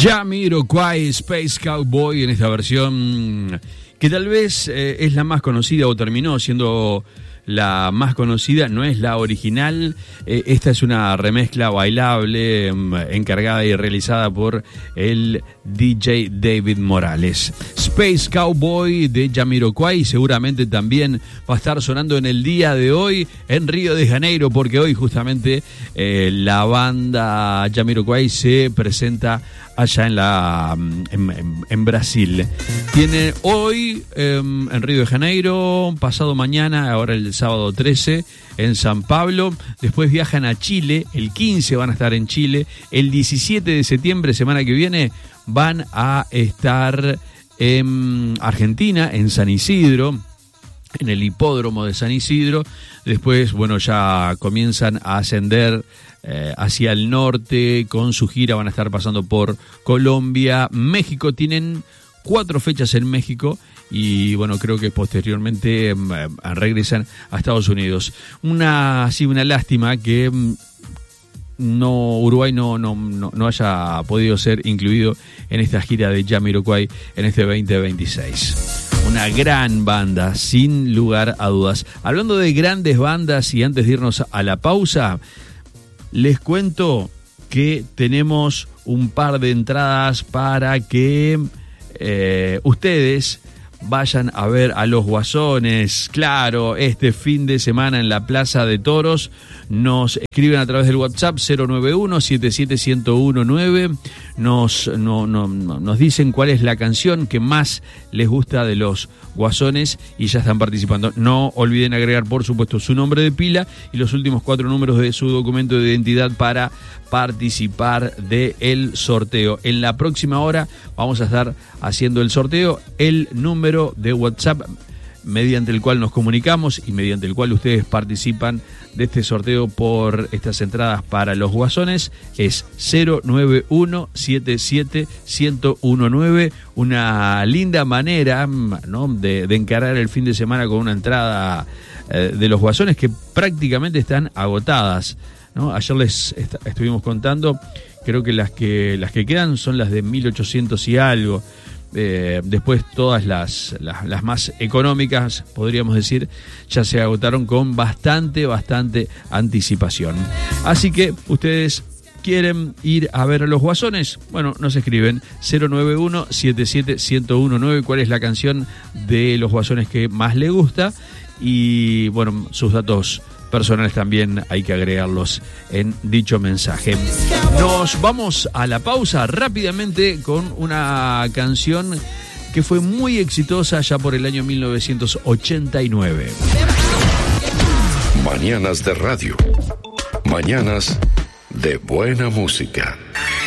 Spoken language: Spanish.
Jamiroquai, Space Cowboy, en esta versión que tal vez es la más conocida o terminó siendo la más conocida, no es la original. Esta es una remezcla bailable encargada y realizada por el DJ David Morales. Space Cowboy de Jamiroquai seguramente también va a estar sonando en el día de hoy en Río de Janeiro, porque hoy justamente la banda Jamiroquai se presenta allá en Brasil. Tiene hoy en Río de Janeiro, pasado mañana, ahora el sábado 13 en San Pablo, después viajan a Chile, el 15 van a estar en Chile, el 17 de septiembre, semana que viene, van a estar en Argentina, en San Isidro, en el hipódromo de San Isidro. Después, bueno, ya comienzan a ascender hacia el norte con su gira, van a estar pasando por Colombia, México, tienen 4 fechas en México y bueno, creo que posteriormente regresan a Estados Unidos. Una lástima que Uruguay no haya podido ser incluido en esta gira de Jamiroquai en este 2026. Una gran banda, sin lugar a dudas. Hablando de grandes bandas, y antes de irnos a la pausa, les cuento que tenemos un par de entradas para que ustedes vayan a ver a Los Guasones. Claro, este fin de semana en la Plaza de Toros. Nos escriben a través del WhatsApp 091-77-1019. Nos dicen cuál es la canción que más les gusta de Los Guasones y ya están participando. No olviden agregar, por supuesto, su nombre de pila y los últimos 4 números de su documento de identidad para participar del sorteo. En la próxima hora vamos a estar haciendo el sorteo. El número de WhatsApp mediante el cual nos comunicamos y mediante el cual ustedes participan de este sorteo por estas entradas para Los Guasones es 091-77-1019. Una linda manera, ¿no?, de encarar el fin de semana con una entrada de Los Guasones que prácticamente están agotadas, ¿no? Ayer les estuvimos contando, creo que las que quedan son las de 1800 y algo. Después todas las más económicas, podríamos decir, ya se agotaron con bastante anticipación. Así que ustedes quieren ir a ver a Los Guasones, bueno, nos escriben 091-77-1019 cuál es la canción de Los Guasones que más le gusta y bueno, sus datos personales también hay que agregarlos en dicho mensaje. Nos vamos a la pausa rápidamente con una canción que fue muy exitosa ya por el año 1989. Mañanas de radio. Mañanas de buena música.